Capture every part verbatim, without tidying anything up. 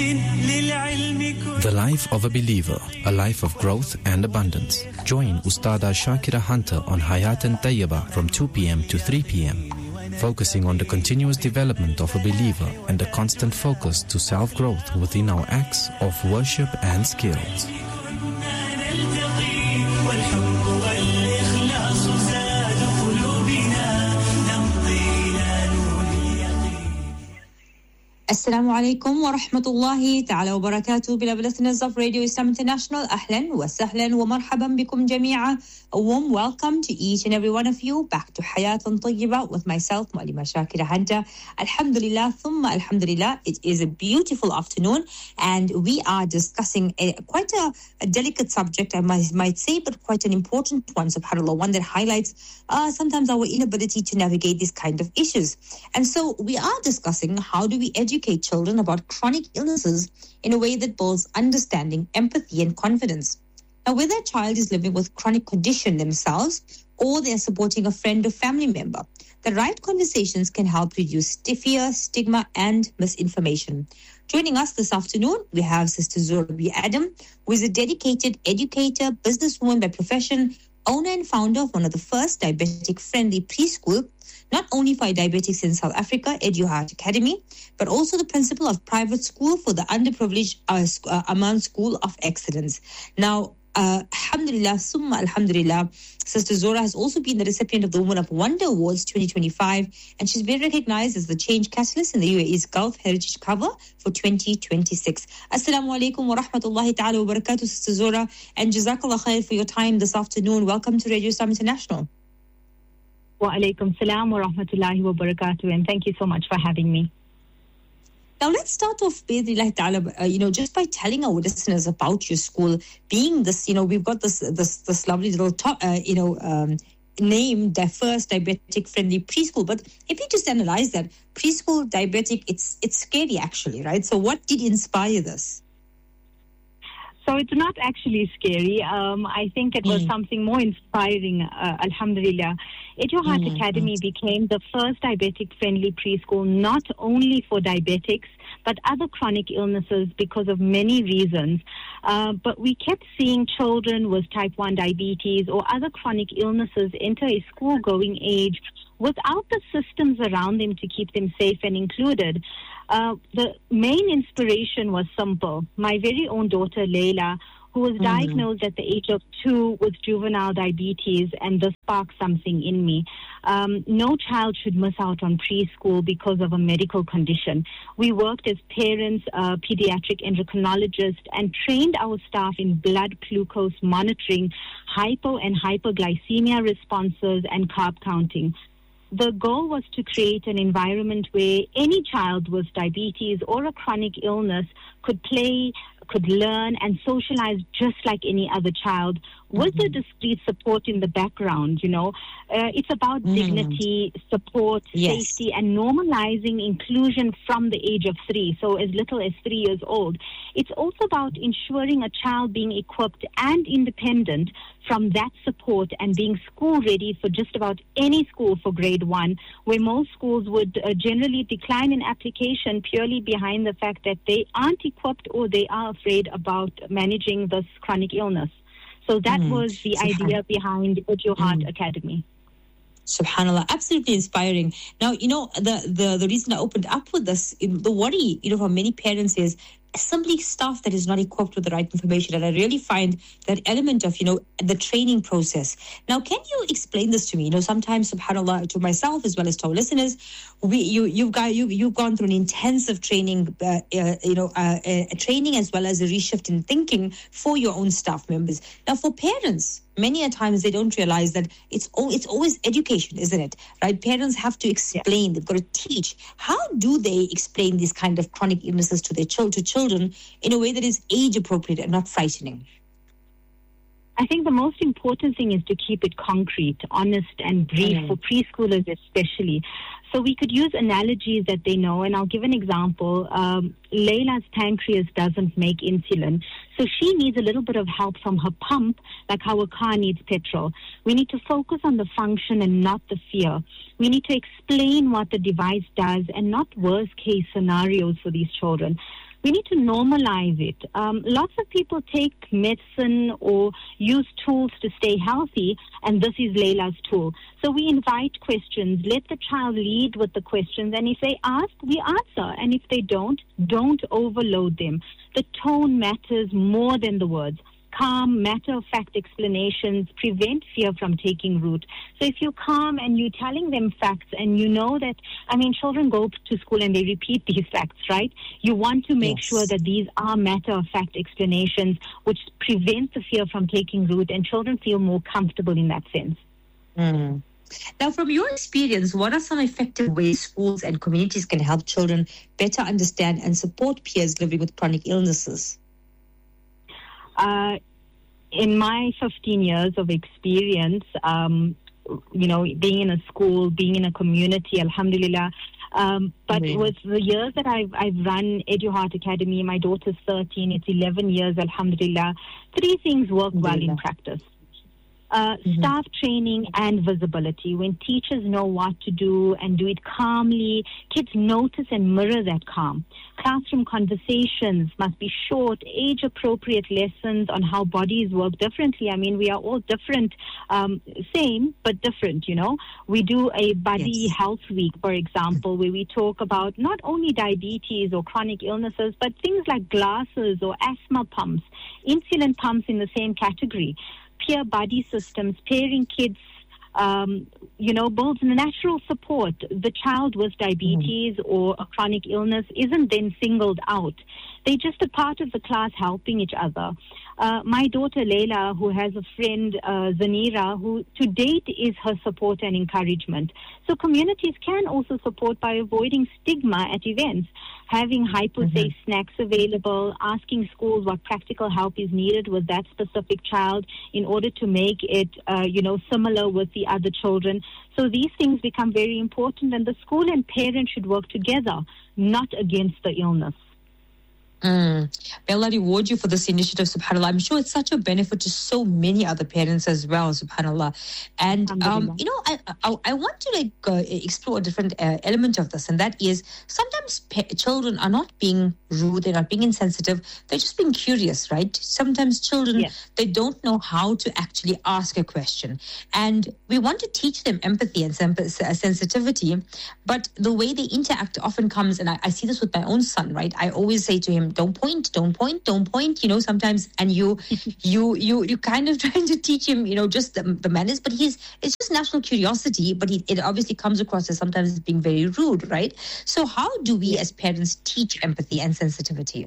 The life of a believer, a life of growth and abundance. Join Ustada Shakira Hunter on Hayatan Tayyaba from two p.m. to three p.m. focusing on the continuous development of a believer and a constant focus to self-growth within our acts of worship and skills. Assalamu alaikum wa rahmatullahi ta'ala wa barakatuh. Beloved listeners of Radio Islam International, ahlan wa sahlan wa marhaban bikum jami'a. A warm welcome to each and every one of you back to Hayatan Tayyiba with myself, Mu'allima Shakira Hunter. Alhamdulillah, thumma alhamdulillah. It is a beautiful afternoon and we are discussing a, quite a, a delicate subject, I might, might say, but quite an important one, subhanAllah, one that highlights uh, sometimes our inability to navigate these kind of issues. And so we are discussing how do we educate children about chronic illnesses in a way that builds understanding, empathy, and confidence. Now, whether a child is living with chronic condition themselves or they're supporting a friend or family member, the right conversations can help reduce fear, stigma, and misinformation. Joining us this afternoon, we have Sister Zora B. Adam, who is a dedicated educator, businesswoman by profession, owner and founder of one of the first diabetic-friendly preschool, not only for diabetics in South Africa, EduHeart Academy, but also the principal of private school for the underprivileged uh, uh, Aman School of Excellence. Now, uh, alhamdulillah, summa alhamdulillah, Sister Zora has also been the recipient of the Woman of Wonder Awards twenty twenty-five, and she's been recognized as the change catalyst in the U A E's Gulf Heritage Cover for twenty twenty-six. Assalamu alaikum wa rahmatullahi ta'ala wa barakatuh, Sister Zora, and jazakallah khair for your time this afternoon. Welcome to Radio Islam International. Wa alaikum salam wa rahmatullahi wa barakatuh, and thank you so much for having me. Now, let's start off, uh, you know, just by telling our listeners about your school. Being this, you know, we've got this this this lovely little, top, uh, you know, um, name, the first diabetic-friendly preschool. But if you just analyze that, preschool diabetic, it's it's scary actually, right? So what did inspire this? So it's not actually scary. Um, I think it was mm. something more inspiring, uh, alhamdulillah. EduHeart mm. Academy became the first diabetic-friendly preschool, not only for diabetics, but other chronic illnesses because of many reasons. Uh, but we kept seeing children with type one diabetes or other chronic illnesses enter a school-going age without the systems around them to keep them safe and included. Uh, the main inspiration was simple. My very own daughter, Layla, who was mm-hmm. diagnosed at the age of two with juvenile diabetes, and this sparked something in me. Um, no child should miss out on preschool because of a medical condition. We worked as parents, uh, pediatric endocrinologists, and trained our staff in blood glucose monitoring, hypo and hyperglycemia responses, and carb counting. The goal was to create an environment where any child with diabetes or a chronic illness could play, could learn, and socialize just like any other child with mm-hmm. the discrete support in the background, you know. Uh, it's about mm. dignity, support, yes. safety, and normalizing inclusion from the age of three, so as little as three years old. It's also about ensuring a child being equipped and independent from that support and being school-ready for just about any school for grade one, where most schools would uh, generally decline an application purely behind the fact that they aren't equipped or they are afraid about managing this chronic illness. So that mm. was the idea behind EduHeart mm. Academy. Subhanallah, absolutely inspiring. Now, you know, the, the, the reason I opened up with this, the worry, you know, for many parents is simply staff that is not equipped with the right information. And I really find that element of, you know, the training process. Now, can you explain this to me? You know, sometimes, subhanAllah, to myself as well as to our listeners, we, you, you've got, you, you've gone through an intensive training, uh, uh, you know, uh, uh, training as well as a reshift in thinking for your own staff members. Now, for parents, many a times they don't realize that it's all, it's always education, isn't it? Right? Parents have to explain. Yeah. They've got to teach. How do they explain these kind of chronic illnesses to their children, to children in a way that is age appropriate and not frightening? I think the most important thing is to keep it concrete, honest, and brief mm. for preschoolers especially. So we could use analogies that they know, and I'll give an example. Um, Layla's pancreas doesn't make insulin, so she needs a little bit of help from her pump, like how a car needs petrol. We need to focus on the function and not the fear. We need to explain what the device does and not worst-case scenarios for these children. we need to normalize it. Um, lots of people take medicine or use tools to stay healthy, and this is Layla's tool. So we invite questions. Let the child lead with the questions, and if they ask, we answer. And if they don't, don't overload them. The tone matters more than the words. Calm, matter-of-fact explanations prevent fear from taking root. So if you're calm and you're telling them facts and you know that, I mean, children go to school and they repeat these facts, right? You want to make yes. sure that these are matter-of-fact explanations which prevent the fear from taking root, and children feel more comfortable in that sense. Mm. Now, from your experience, what are some effective ways schools and communities can help children better understand and support peers living with chronic illnesses? Uh, in my fifteen years of experience, um, you know, being in a school, being in a community, alhamdulillah, um, but mm-hmm. with the years that I've, I've run EduHeart Academy, my daughter's thirteen, it's eleven years, alhamdulillah, three things work well in practice. Uh, mm-hmm. Staff training and visibility. When teachers know what to do and do it calmly, kids notice and mirror that calm. Classroom conversations must be short, age-appropriate lessons on how bodies work differently. I mean, we are all different, um, same, but different, you know. We do a body yes. health week, for example, where we talk about not only diabetes or chronic illnesses, but things like glasses or asthma pumps, insulin pumps in the same category. Peer body systems, pairing kids, um, you know, builds natural support. The child with diabetes mm-hmm. or a chronic illness isn't then singled out. They're just a part of the class helping each other. Uh, my daughter Layla, who has a friend, uh, Zanira, who to date is her support and encouragement. So communities can also support by avoiding stigma at events, having hypo-safe mm-hmm. snacks available, asking schools what practical help is needed with that specific child in order to make it, uh, you know, similar with the other children. So these things become very important, and the school and parents should work together, not against the illness. Mm. May Allah reward you for this initiative, subhanAllah. I'm sure it's such a benefit to so many other parents as well, subhanAllah. And, um, you know, I, I I want to like uh, explore a different uh, element of this, and that is sometimes pa- children are not being rude, they're not being insensitive, they're just being curious, right? Sometimes children, yes. they don't know how to actually ask a question. And we want to teach them empathy and sem- sensitivity, but the way they interact often comes, and I, I see this with my own son, right? I always say to him, don't point, don't point, don't point, you know, sometimes, and you, you, you, you kind of trying to teach him, you know, just the, the manners, but he's, it's just natural curiosity, but he, it obviously comes across as sometimes being very rude, right? So how do we as parents teach empathy and sensitivity?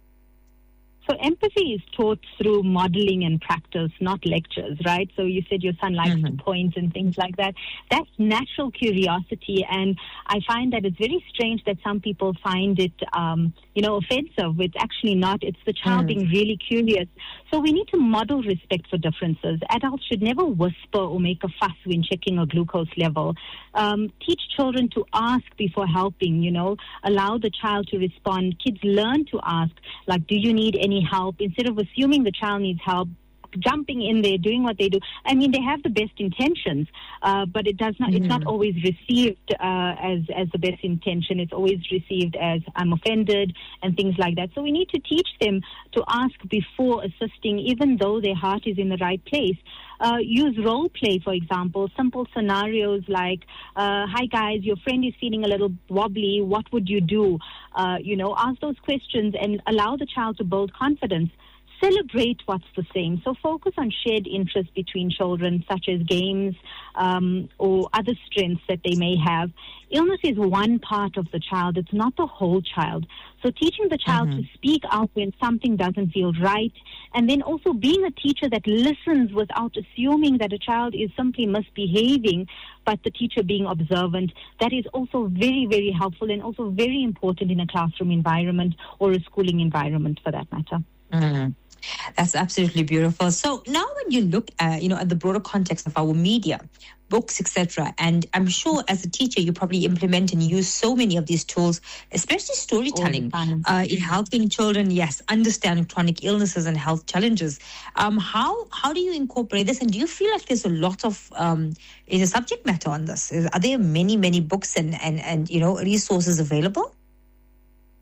So empathy is taught through modeling and practice, not lectures, right? So you said your son likes mm-hmm. to point and things like that. That's natural curiosity, and I find that it's very strange that some people find it, um, you know, offensive. It's actually not. It's the child mm. being really curious. So we need to model respect for differences. Adults should never whisper or make a fuss when checking a glucose level. Um, teach children to ask before helping, you know, allow the child to respond. Kids learn to ask, like, do you need any help, instead of assuming the child needs help, jumping in there, doing what they do. I mean, they have the best intentions, uh, but it does not. Mm. It's not always received uh, as as the best intention. It's always received as I'm offended and things like that. So we need to teach them to ask before assisting, even though their heart is in the right place. Uh, use role play, for example, simple scenarios like, uh, hi guys, your friend is feeling a little wobbly, what would you do? Uh, you know, ask those questions and allow the child to build confidence. Celebrate what's the same. So focus on shared interests between children, such as games um, or other strengths that they may have. Illness is one part of the child. It's not the whole child. So teaching the child mm-hmm. to speak out when something doesn't feel right, and then also being a teacher that listens without assuming that a child is simply misbehaving, but the teacher being observant, that is also very, very helpful and also very important in a classroom environment or a schooling environment for that matter. Mm-hmm. That's absolutely beautiful. So now when you look at, you know, at the broader context of our media, books, et cetera, and I'm sure as a teacher you probably implement and use so many of these tools, especially storytelling, uh, in helping children, yes, understand chronic illnesses and health challenges. Um, how how do you incorporate this, and do you feel like there's a lot of um, is a subject matter on this? Is, are there many many books and and and you know resources available?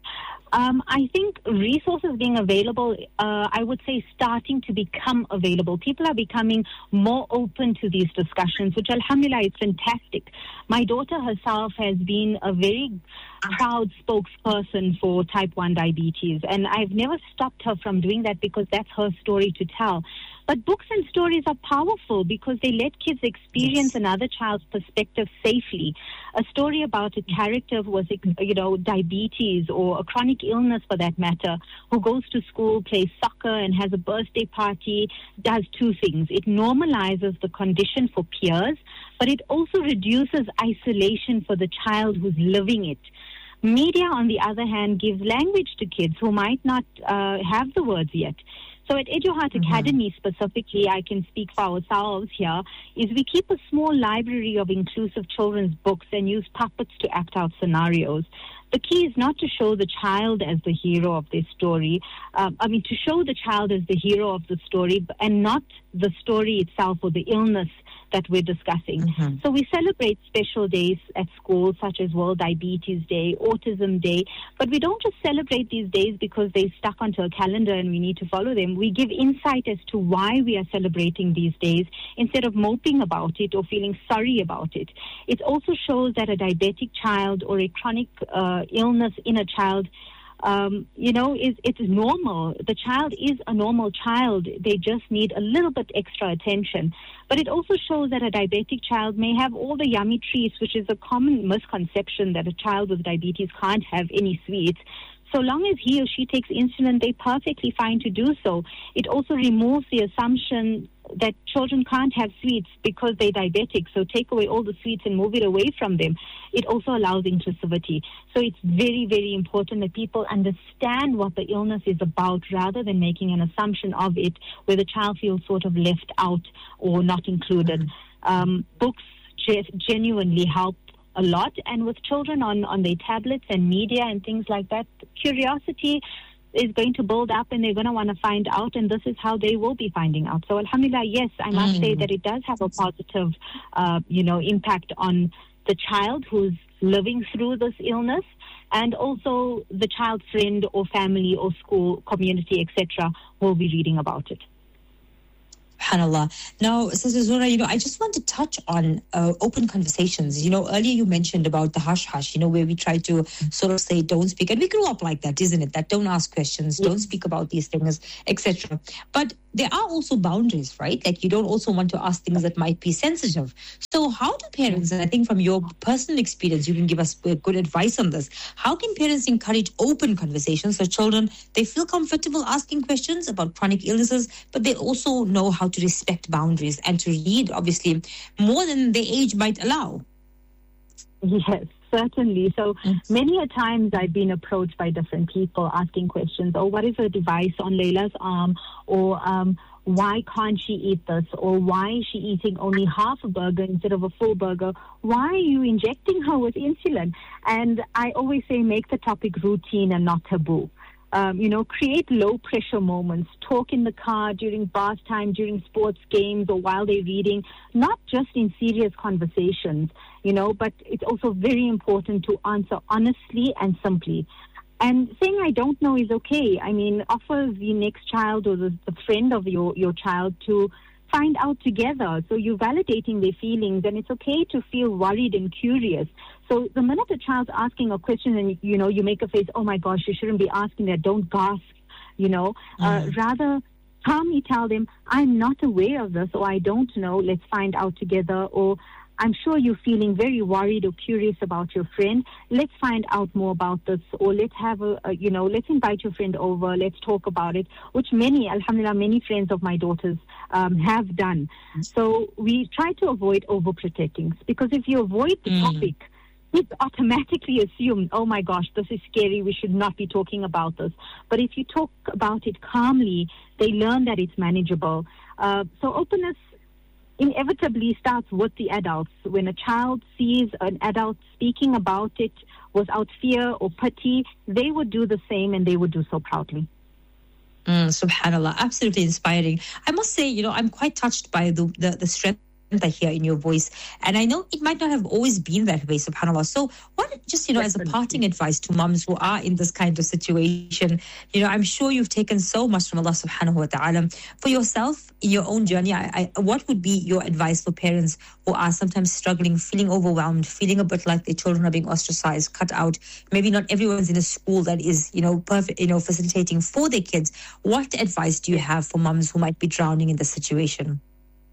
Um, I think resources being available, uh, I would say starting to become available. People are becoming more open to these discussions, which alhamdulillah is fantastic. My daughter herself has been a very proud spokesperson for type one diabetes, and I've never stopped her from doing that because that's her story to tell. But books and stories are powerful because they let kids experience yes. another child's perspective safely. A story about a character who was, you know, diabetes or a chronic illness for that matter, who goes to school, plays soccer and has a birthday party, does two things. It normalizes the condition for peers, but it also reduces isolation for the child who's living it. Media, on the other hand, gives language to kids who might not uh, have the words yet. So at EduHeart mm-hmm. Academy specifically, I can speak for ourselves here, is we keep a small library of inclusive children's books and use puppets to act out scenarios. The key is not to show the child as the hero of their story. Um, I mean, to show the child as the hero of the story and not the story itself or the illness that we're discussing. Mm-hmm. So we celebrate special days at school, such as World Diabetes Day, Autism Day, but we don't just celebrate these days because they're stuck onto a calendar and we need to follow them. We give insight as to why we are celebrating these days instead of moping about it or feeling sorry about it. It also shows that a diabetic child or a chronic uh, illness in a child Um, you know, is it is normal. The child is a normal child. They just need a little bit extra attention. But it also shows that a diabetic child may have all the yummy treats, which is a common misconception that a child with diabetes can't have any sweets. So long as he or she takes insulin, they're perfectly fine to do so. It also removes the assumption that children can't have sweets because they're diabetic. So take away all the sweets and move it away from them. It also allows inclusivity. So it's very, very important that people understand what the illness is about rather than making an assumption of it where the child feels sort of left out or not included. Um, books ge- genuinely help a lot, and with children on, on their tablets and media and things like that, curiosity is going to build up and they're going to want to find out, and this is how they will be finding out. So alhamdulillah, yes, I must mm. say that it does have a positive, uh, you know, impact on the child who's living through this illness, and also the child's friend or family or school, community, et cetera, will be reading about it. SubhanAllah. Now, Sister Zora, you know, I just want to touch on uh, open conversations. You know, earlier you mentioned about the hush-hush, you know, where we try to sort of say, don't speak. And we grew up like that, isn't it? That don't ask questions, yes. don't speak about these things, et cetera. But there are also boundaries, right? Like you don't also want to ask things that might be sensitive. So how do parents, and I think from your personal experience, you can give us good advice on this, how can parents encourage open conversations so children, they feel comfortable asking questions about chronic illnesses, but they also know how to respect boundaries and to read, obviously, more than their age might allow? Yes, certainly. So yes. many a times I've been approached by different people asking questions, oh, what is the device on Layla's arm? Or um, why can't she eat this? Or why is she eating only half a burger instead of a full burger? Why are you injecting her with insulin? And I always say make the topic routine and not taboo. Um, you know, create low-pressure moments. Talk in the car, during bath time, during sports games, or while they're reading, not just in serious conversations, you know, but it's also very important to answer honestly and simply. And saying I don't know is okay. I mean, offer the next child or the, the friend of your, your child to find out together. So you're validating their feelings, and it's okay to feel worried and curious. So the minute a child's asking a question and, you know, you make a face, oh my gosh, you shouldn't be asking that, don't gasp, you know, mm. uh, rather calmly tell them, I'm not aware of this, or I don't know, let's find out together, or I'm sure you're feeling very worried or curious about your friend. Let's find out more about this, or let's have a, a, you know, let's invite your friend over. Let's talk about it, which many, alhamdulillah, many friends of my daughters um, have done. So we try to avoid overprotecting, because if you avoid the mm. topic, it's automatically assumed, oh my gosh, this is scary, we should not be talking about this. But if you talk about it calmly, they learn that it's manageable. Uh, so openness inevitably starts with the adults. When a child sees an adult speaking about it without fear or pity, they would do the same, and they would do so proudly. Mm, subhanallah, absolutely inspiring. I must say, you know, I'm quite touched by the, the, the strength I hear in your voice. And I know it might not have always been that way, subhanAllah. So what, just, you know, as a parting advice to moms who are in this kind of situation, you know, I'm sure you've taken so much from Allah subhanahu wa ta'ala. For yourself, in your own journey, I, I, what would be your advice for parents who are sometimes struggling, feeling overwhelmed, feeling a bit like their children are being ostracized, cut out? Maybe not everyone's in a school that is, you know, perfect, you know, facilitating for their kids. What advice do you have for moms who might be drowning in this situation?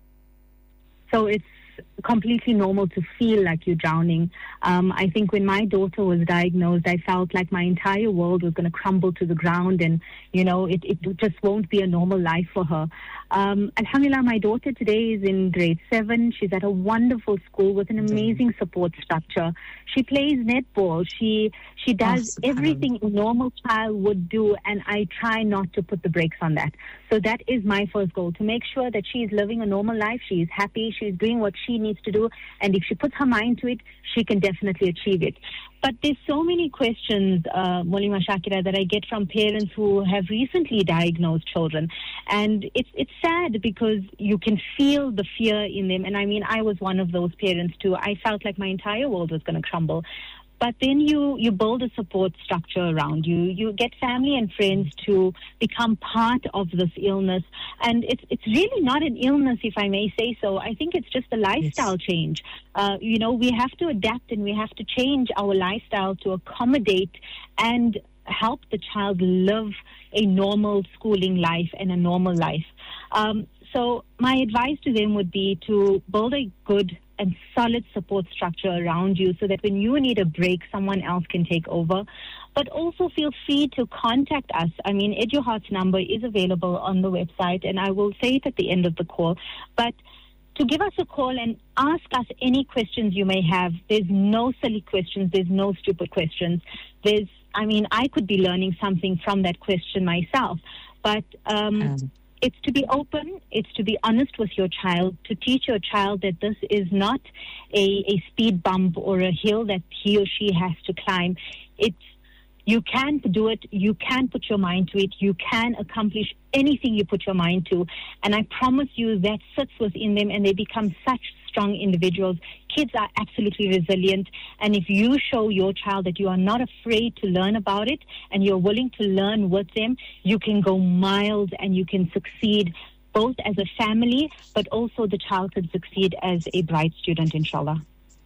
So it's completely normal to feel like you're drowning. Um, I think when my daughter was diagnosed, I felt like my entire world was going to crumble to the ground, and, you know, it, it just won't be a normal life for her. Um, Alhamdulillah, my daughter today is in grade seven. She's at a wonderful school with an amazing support structure. She plays netball. She she does oh, everything a normal child would do, and I try not to put the brakes on that. So that is my first goal, to make sure that she's living a normal life. She's happy. She's doing what she needs to do. And if she puts her mind to it, she can definitely achieve it. But there's so many questions, uh, Maulima Shakira, that I get from parents who have recently diagnosed children. And it's it's sad because you can feel the fear in them. And I mean, I was one of those parents too. I felt like my entire world was going to crumble. But then you, you build a support structure around you. You get family and friends to become part of this illness. And it's it's really not an illness, if I may say so. I think it's just a lifestyle yes. change. Uh, you know, we have to adapt and we have to change our lifestyle to accommodate and help the child live a normal schooling life and a normal life. Um, so my advice to them would be to build a good and solid support structure around you so that when you need a break, someone else can take over. But also feel free to contact us. I mean, EduHeart's number is available on the website, and I will say it at the end of the call. But to give us a call and ask us any questions you may have. There's no silly questions. There's no stupid questions. There's, I mean, I could be learning something from that question myself. But um, um. It's to be open, it's to be honest with your child, to teach your child that this is not a, a speed bump or a hill that he or she has to climb. It's, you can do it, you can put your mind to it, you can accomplish anything you put your mind to. And I promise you that sits within them and they become such strong individuals. Kids are absolutely resilient, and if you show your child that you are not afraid to learn about it and you're willing to learn with them, you can go miles and you can succeed both as a family, but also the child can succeed as a bright student, inshallah.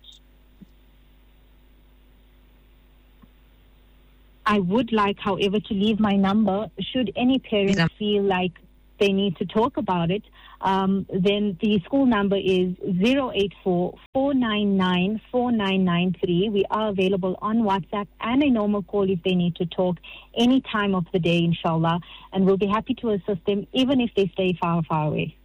I would like, however, to leave my number should any parent feel like they need to talk about it. Um, then the school number is zero eight four, four nine nine, four nine nine three. We are available on WhatsApp and a normal call if they need to talk any time of the day, inshallah. And we'll be happy to assist them, even if they stay far, far away.